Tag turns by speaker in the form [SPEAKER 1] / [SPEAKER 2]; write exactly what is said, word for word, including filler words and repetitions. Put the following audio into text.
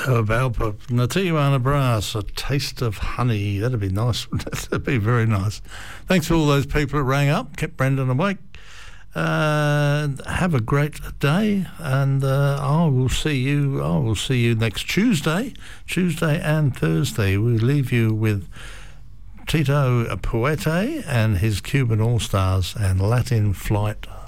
[SPEAKER 1] Oh, Valpa, Natiwana Brass, A Taste of Honey. That'd be nice. That'd be very nice. Thanks to all those people that rang up, kept Brendan awake. Uh, have a great day, and uh, I will see you. I will see you next Tuesday, Tuesday and Thursday. We leave you with Tito Puente and his Cuban All Stars and Latin Flight